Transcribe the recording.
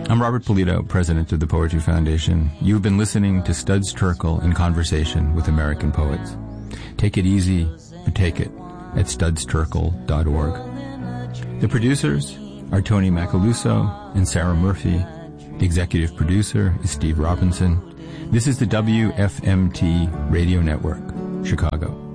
I'm Robert Polito, president of the Poetry Foundation. You've been listening to Studs Terkel in conversation with American poets. Take it easy, but take it at studsterkel.org. The producers are Tony Macaluso and Sarah Murphy. The executive producer is Steve Robinson. This is the WFMT Radio Network, Chicago.